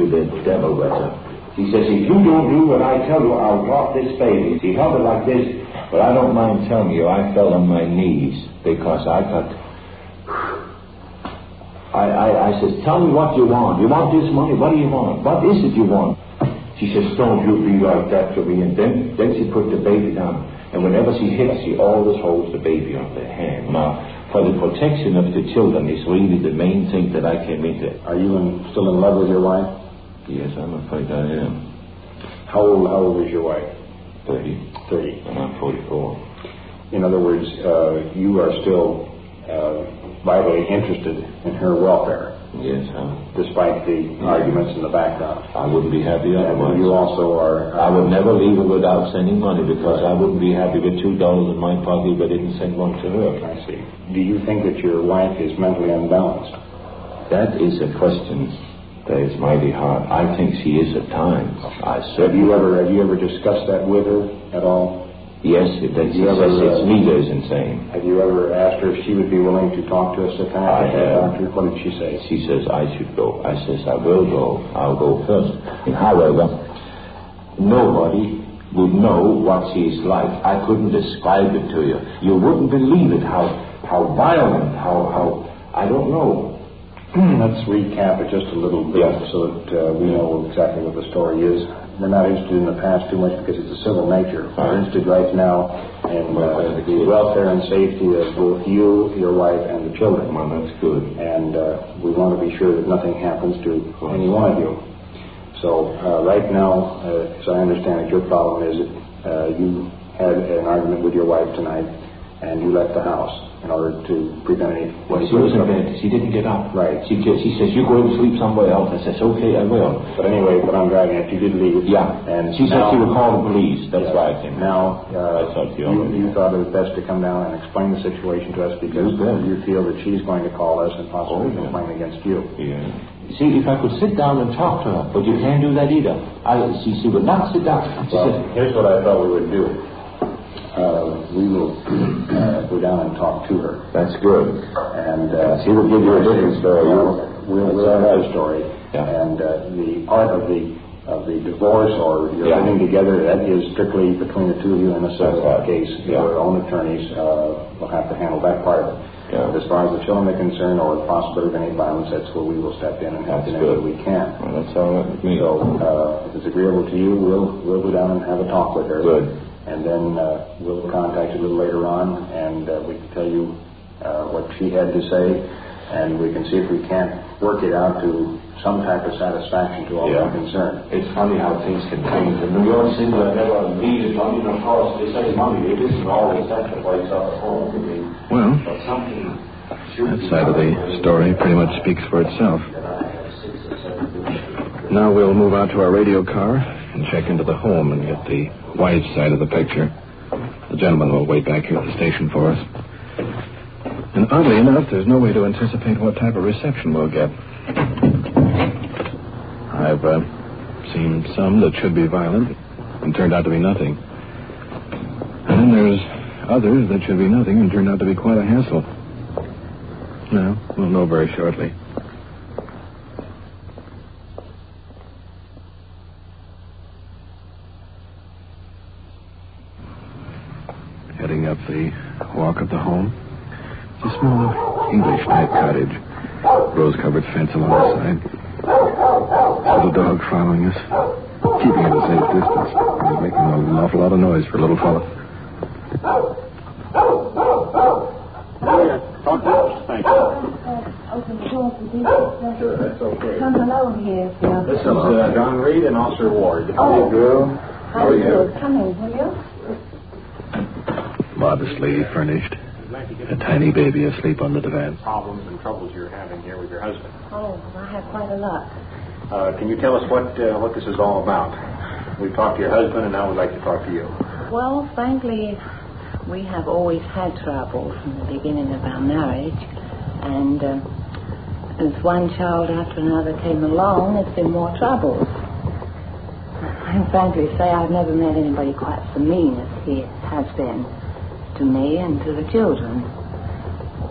to the devil with her. She says, if you don't do what I tell you, I'll drop this baby. She held it like this, but I don't mind telling you, I fell on my knees because I got... I says, tell me what you want. You want this money? What do you want? What is it you want? She says, don't you be like that to me. And then she put the baby down. And whenever she hits, she always holds the baby on the hand. Now, for the protection of the children is really the main thing that I came into. Are you still in love with your wife? Yes, I'm afraid I am. How old is your wife? 30. 30. And I'm 44. In other words, you are still vitally interested in her welfare. Yes, despite the arguments in the background. I wouldn't be happy otherwise. And you also are... I would never leave her without sending money because I wouldn't be happy with $2 in my pocket if I didn't send one to her. I see. Do you think that your wife is mentally unbalanced? That is a question that is mighty hard. I think she is at times. Have you ever discussed that with her at all? Yes, she says it's me that is insane. Have you ever asked her if she would be willing to talk to us at I have. What did she say? She says I should go. I says I will go. I'll go first. However, nobody would know what she is like. I couldn't describe it to you. You wouldn't believe it, how violent, how I don't know. Let's recap it just a little bit so that we know exactly what the story is. We're not interested in the past too much because it's a civil nature. We're interested right now in the welfare and safety of both you, your wife, and the children. Well, that's good. And we want to be sure that nothing happens to any one of you. So right now, as I understand it, your problem is that you had an argument with your wife tonight and you left the house in order to prevent any... Well, she was in bed. She didn't get up. Right. She says, you go and sleep somewhere else. I says, okay, I will. But anyway, what I'm driving at, you did leave. Yeah. And she said she would call the police. That's right. Now, you thought it was best to come down and explain the situation to us because you feel that she's going to call us and possibly complain against you. Yeah. See, if I could sit down and talk to her, but you can't do that either. She would not sit down. She said, here's what I thought we would do. We will go down and talk to her. That's good. And she will give you a different story. We'll have her story. Yeah. And the part of the divorce or your living together, that is strictly between the two of you in a civil case. Your own attorneys will have to handle that part of it. Yeah. But as far as the children are concerned or the possibility of any violence, that's where we will step in and help whenever we can. Well, that's all right with me. So if it's agreeable to you, we'll go down and have a talk with her. Good. And then we'll contact you a little later on, and we can tell you what she had to say, and we can see if we can't work it out to some type of satisfaction to all concerned. It's funny how things can change. In New York City, I never needed money, and of course, they say money. It isn't always that the place up at home to me. Well, but something that side of the story pretty much speaks for itself. Now we'll move out to our radio car and check into the home and get the wife's side of the picture. The gentleman will wait back here at the station for us. And oddly enough, there's no way to anticipate what type of reception we'll get. I've seen some that should be violent and turned out to be nothing. And then there's others that should be nothing and turned out to be quite a hassle. Well, we'll know very shortly. Heading up the walk of the home. It's a small English-type cottage. Rose-covered fence along the side. Little dog following us. Keeping at a safe distance. He's making an awful lot of noise for a little fella. Thank you. Open the door for you. Sure, that's okay. Come alone here, Phil. This is John Reed and Officer Ward. How do you do? How are you? Come in, will you? Modestly furnished. A tiny baby asleep on the divan. Problems and troubles you're having here with your husband. Oh, I have quite a lot. Can you tell us what this is all about? We've talked to your husband, and now we'd like to talk to you. Well, frankly, we have always had trouble from the beginning of our marriage. And as one child after another came along, there's been more troubles. And frankly say, I've never met anybody quite so mean as he has been to me and to the children.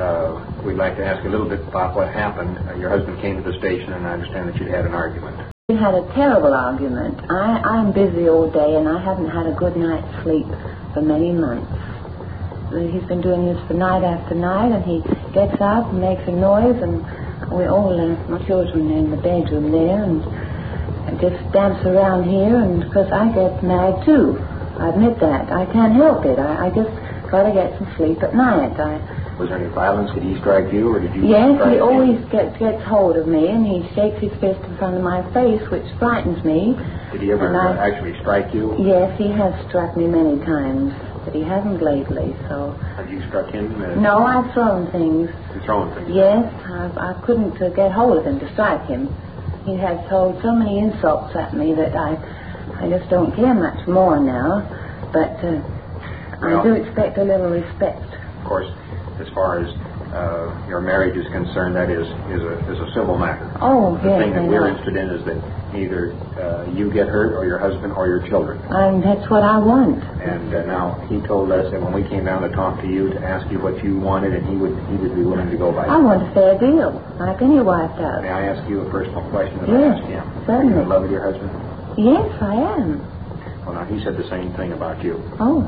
We'd like to ask a little bit about what happened. Your husband came to the station, and I understand that you'd had an argument. We had a terrible argument. I'm busy all day and I haven't had a good night's sleep for many months. He's been doing this for night after night, and he gets up and makes a noise, and we all, my children are in the bedroom there, and just dance around here, and because I get mad too. I admit that. I can't help it. I just got to get some sleep at night. Was there any violence? Did he strike you, or did you? Yes, he always gets hold of me, and he shakes his fist in front of my face, which frightens me. Did he ever actually strike you? Yes, he has struck me many times, but he hasn't lately, so... Have you struck him? No, I've thrown things. You've thrown things? Yes, I couldn't get hold of him to strike him. He has told so many insults at me that I just don't care much more now, but I do expect a little respect. Of course, as far as your marriage is concerned, that is a civil matter. Oh, the yes. The thing that we're interested in is that either you get hurt, or your husband, or your children. And that's what I want. And now he told us that when we came down to talk to you, to ask you what you wanted, and he would be willing to go by. I want a fair deal, like any wife does. May I ask you a personal question that yes, I asked him? Certainly. Are you in love with your husband? Yes, I am. Well, now, he said the same thing about you. Oh.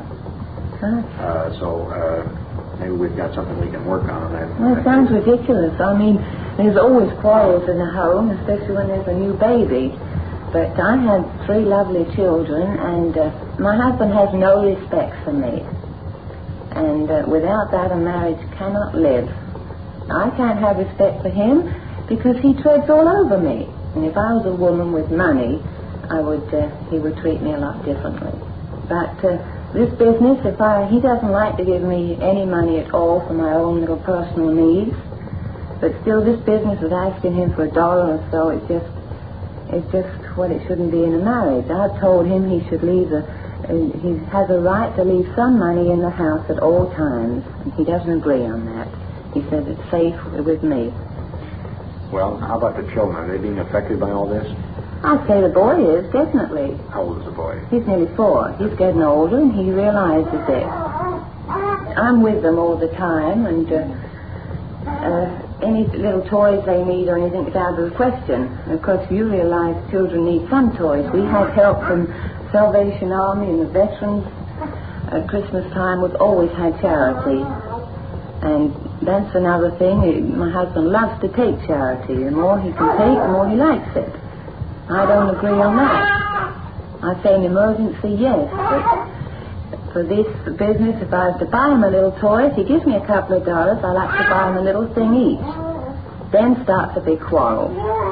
So maybe we've got something we can work on that. Well, it sounds ridiculous. I mean, there's always quarrels in the home, especially when there's a new baby. But I had 3 lovely children, and my husband has no respect for me. And without that, a marriage cannot live. I can't have respect for him because he treads all over me. And if I was a woman with money, he would treat me a lot differently. But this business, he doesn't like to give me any money at all for my own little personal needs. But still, this business of asking him for $1 or so, it's just what it shouldn't be in a marriage. I've told him he should leave he has a right to leave some money in the house at all times. And he doesn't agree on that. He says it's safe with me. Well, how about the children? Are they being affected by all this? I'd say the boy is, definitely. How old is the boy? He's nearly 4. He's getting older, and he realizes it. I'm with them all the time, and any little toys they need or anything is out of the question. Of course, you realize children need some toys. We have help from Salvation Army and the veterans. At Christmas time, we've always had charity. And that's another thing. My husband loves to take charity. The more he can take, the more he likes it. I don't agree on that. I say in emergency, yes. But for this business, if I have to buy him a little toy, if he gives me a couple of dollars, I like to buy him a little thing each. Then starts a big quarrel.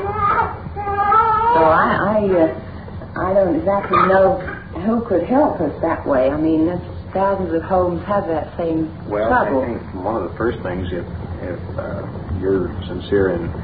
So I don't exactly know who could help us that way. I mean, thousands of homes have that same trouble. I think one of the first things, if you're sincere in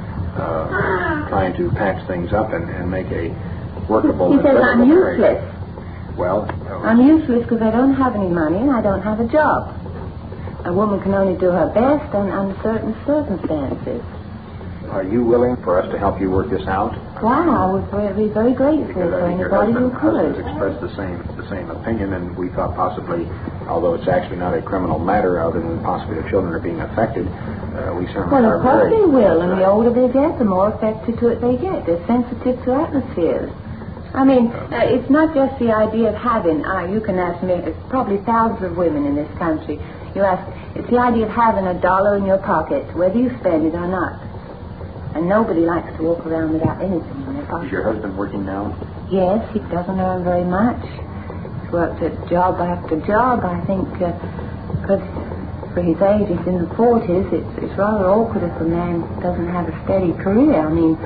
trying to patch things up and make a workable... He says I'm useless. Well... I'm useless because I don't have any money and I don't have a job. A woman can only do her best under certain circumstances. Are you willing for us to help you work this out? Why, I would be very grateful for anybody who could. Husband's expressed the same opinion, and we thought possibly, although it's actually not a criminal matter, other than possibly the children are being affected, we certainly well, are of course very... they will, and the older they get, the more affected to it they get. They're sensitive to atmospheres. I mean, it's not just the idea of having, you can ask me, it's probably thousands of women in this country. You ask, it's the idea of having $1 in your pocket, whether you spend it or not. And nobody likes to walk around without anything in their pocket. Is your husband working now? Yes, he doesn't earn very much. He's worked at job after job. I think, because for his age, he's in the 40s, it's rather awkward if a man doesn't have a steady career. I mean,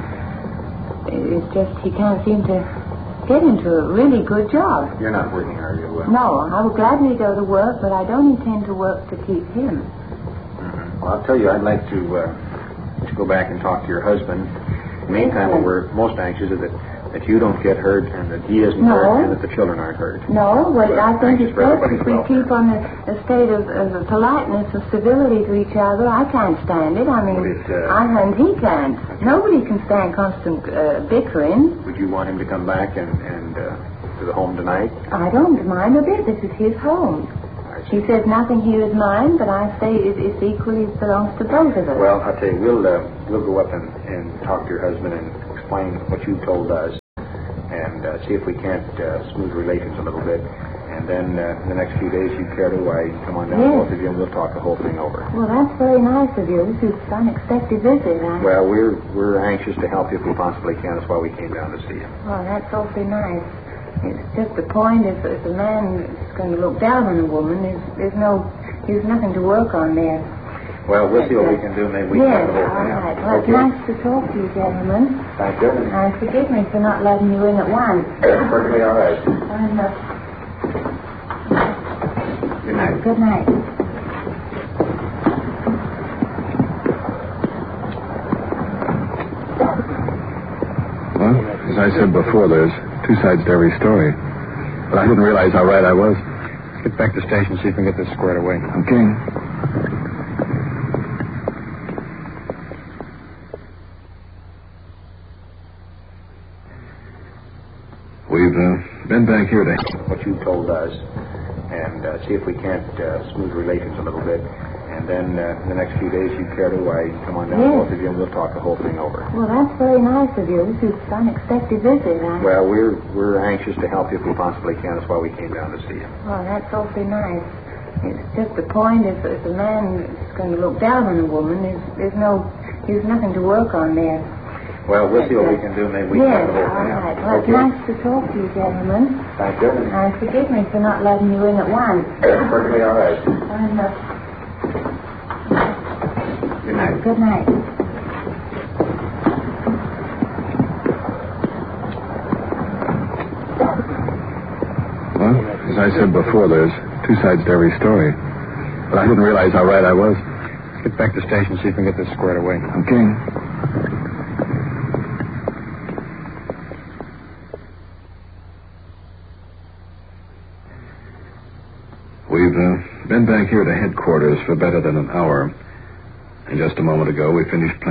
it's just he can't seem to get into a really good job. You're not working, are you? No, I would gladly go to work, but I don't intend to work to keep him. Mm-hmm. Well, I'll tell you, I'd like to go back and talk to your husband. In the meantime, what we're most anxious is that you don't get hurt and that he isn't hurt and that the children aren't hurt. No, well, I think it's best if we keep on a state of politeness, of civility to each other. I can't stand it. I mean, and he can't. Nobody can stand constant bickering. Would you want him to come back and to the home tonight? I don't mind a bit. This is his home. He says nothing here is mine, but I say it equally belongs to both of us. Well, I'll tell you, we'll go up and talk to your husband and explain what you told us. and see if we can't smooth relations a little bit. And then in the next few days, you care to, come on down, both of you, and we'll talk the whole thing over. Well, that's very nice of you. This is an unexpected visit. Well, we're anxious to help you if we possibly can. That's why we came down to see you. Well, that's awfully nice. It's just the point, if a man is going to look down on a woman, there's nothing to work on there. Well, we'll see what we can do. Maybe we can. Yes, all right. Well, it's nice to talk to you, gentlemen. Thank you. Forgive me for not letting you in at once. Perfectly all right. Good night. Good night. Well, as I said before, there's two sides to every story. But I didn't realize how right I was. Let's get back to the station, see if we can get this squared away. Okay. We've been back here to... What you told us, and see if we can't smooth relations a little bit. And then in the next few days, you care to, come on down, both of you, and we'll talk the whole thing over. Well, that's very nice of you. This is an unexpected visit. Well, we're anxious to help you if we possibly can. That's why we came down to see you. Well, that's awfully nice. It's just the point, if a man is going to look down on a woman, there's nothing to work on there. Well, we'll see what we can do. Maybe we yes, can. Yes, all right. Well, it's nice to talk to you, gentlemen. Thank you. Forgive me for not letting you in at once. Perfectly all right. Good night. Good night. Well, as I said before, there's two sides to every story. But I didn't realize how right I was. Let's get back to the station, see if we can get this squared away. Okay. We've been back here to headquarters for better than an hour. And just a moment ago, we finished playing